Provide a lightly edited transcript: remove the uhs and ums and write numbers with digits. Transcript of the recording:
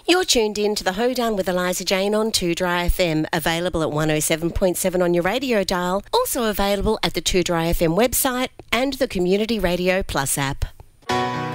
You're tuned in to the Hoedown with Eliza Jane on 2Dry FM, available at 107.7 on your radio dial, also available at the 2Dry FM website and the Community Radio Plus app.